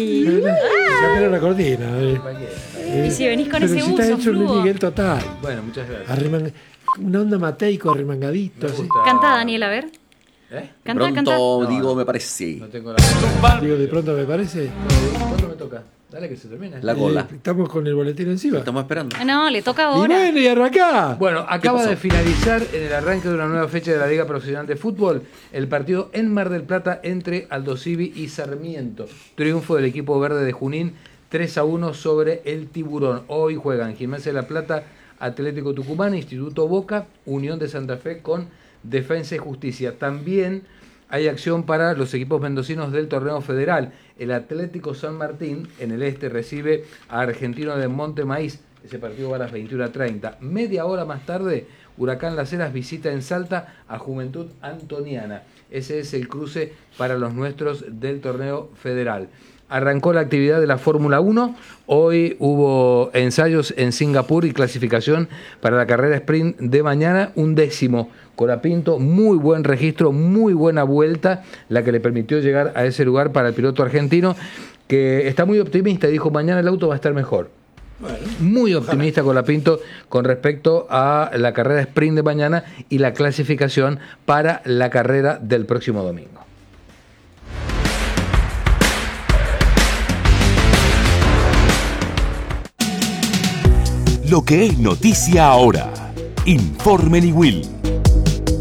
Sí. Sacar la cortina. Y si venís con pero ese si uso, está hecho un Luis fluo. Miguel total. Bueno, muchas gracias. Una onda mateico, arremangadito. Me Así. gusta. Canta, Daniel, a ver. ¿Eh? Canta, Pronto canta. No, digo, me parece. No tengo la... Digo, de pronto me parece. ¿Cuándo me toca? Dale que se termine. La cola. Estamos con el boletín encima. Estamos esperando. No, le toca Y ahora. bueno, y arrancá. Bueno, acaba pasó? de finalizar en el arranque de una nueva fecha de la Liga Profesional de Fútbol el partido en Mar del Plata entre Aldosivi y Sarmiento. Triunfo del equipo verde de Junín 3-1 sobre el Tiburón. Hoy juegan Gimnasia de la Plata, Atlético Tucumán, Instituto Boca, Unión de Santa Fe con Defensa y Justicia. También hay acción para los equipos mendocinos del torneo federal. El Atlético San Martín en el este recibe a Argentino de Monte Maíz. Ese partido va a las 21:30. Media hora más tarde, Huracán Las Heras visita en Salta a Juventud Antoniana. Ese es el cruce para los nuestros del torneo federal. Arrancó la actividad de la Fórmula 1. Hoy hubo ensayos en Singapur y clasificación para la carrera sprint de mañana. 11º Colapinto, muy buen registro, muy buena vuelta, la que le permitió llegar a ese lugar para el piloto argentino, que está muy optimista y dijo mañana el auto va a estar mejor. Bueno, Muy optimista Colapinto con respecto a la carrera sprint de mañana y la clasificación para la carrera del próximo domingo. Lo que es noticia ahora. Informe Niwil.